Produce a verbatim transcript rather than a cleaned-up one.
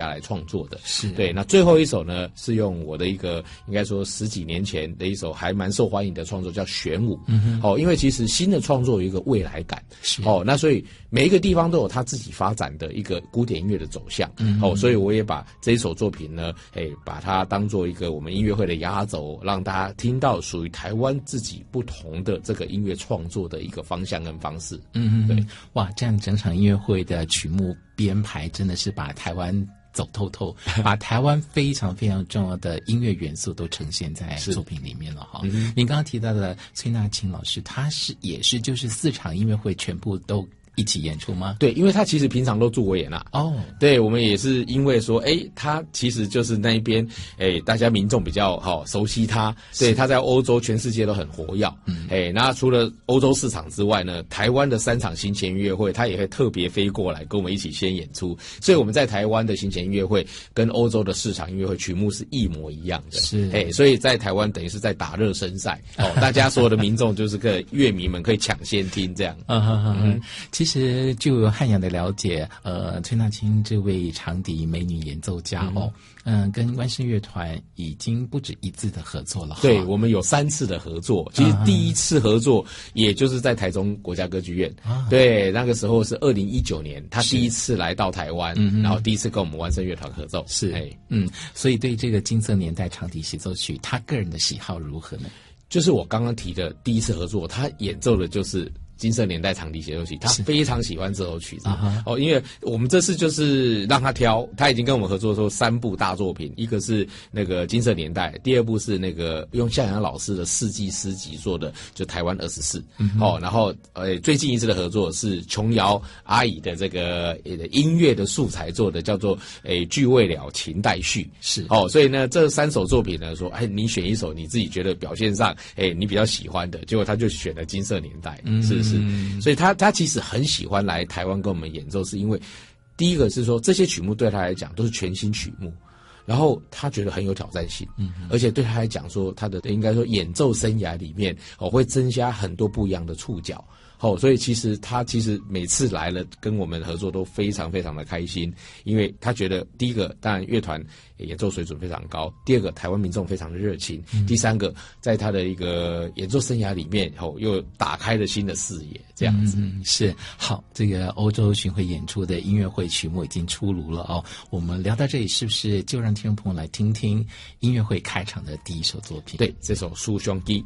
来创作的。 是对，那最后一首呢是用我的一个应该说十几年前的一首还蛮受欢迎的创作叫玄武。嗯哼，哦，因为其实新的创作有一个未来感， 是哦，那所以每一个地方都有他自己发展的一个古典音乐的走向。嗯，哦，所以我也把这一首作品呢，哎，把它当做一个我们音乐会的压轴，让大家听到属于台湾自己不同的这个音乐创作的一个方向跟方式。 嗯，对，哇，这样整场音乐会的曲目编排真的是把台湾走透透，把台湾非常非常重要的音乐元素都呈现在作品里面了哈。您刚刚提到的崔娜青老师，他是也是就是四场音乐会全部都一起演出吗？ 对，因为他其实平常都住维也纳。哦，对，我们也是因为说，哎，他其实就是那一边，哎，大家民众比较好、哦、熟悉他，对，他在欧洲全世界都很活跃。嗯，哎，那除了欧洲市场之外呢，台湾的三场行前音乐会，他也会特别飞过来跟我们一起先演出，所以我们在台湾的行前音乐会跟欧洲的市场音乐会曲目是一模一样的。 是， 哎，所以在台湾等于是在打热身赛哦，大家所有的民众就是个乐迷们可以抢先听这样。 嗯哼哼哼，其实就汉阳的了解，呃，崔娜青这位长笛美女演奏家哦，嗯、呃，跟关圣乐团已经不止一次的合作了。 对，我们有三次的合作。其实第一次合作，也就是在台中国家歌剧院。啊、对，那个时候是二零一九年，他第一次来到台湾，然后第一次跟我们关圣乐团合奏。 是，哎，嗯，所以对这个金色年代长笛协奏曲，他个人的喜好如何呢？ 就是我刚刚提的第一次合作，他演奏的就是金色年代长笛协奏曲，他非常喜欢这首曲子。哦，因为我们这次就是让他挑，他已经跟我们合作说三部大作品，一个是那个金色年代，第二部是那个用向阳老师的世纪诗集做的，就台湾二十四。哦，然后呃最近一次的合作是琼瑶阿姨的这个音乐的素材做的，叫做诶俱未了秦代序。 是哦，所以呢这三首作品呢说，哎你选一首你自己觉得表现上哎你比较喜欢的，结果他就选了金色年代。嗯，是是。嗯，所以他他其实很喜欢来台湾跟我们演奏，是因为第一个是说这些曲目对他来讲都是全新曲目，然后他觉得很有挑战性，嗯，而且对他来讲说他的应该说演奏生涯里面哦会增加很多不一样的触角。哦，所以其实他其实每次来了跟我们合作都非常非常的开心，因为他觉得第一个当然乐团演奏水准非常高，第二个台湾民众非常的热情，嗯、第三个在他的一个演奏生涯里面后、哦、又打开了新的视野，这样子。 嗯，是。好，这个欧洲巡回演出的音乐会曲目已经出炉了哦，我们聊到这里是不是就让听众朋友来听听音乐会开场的第一首作品？ 对，这首《苏兄弟》。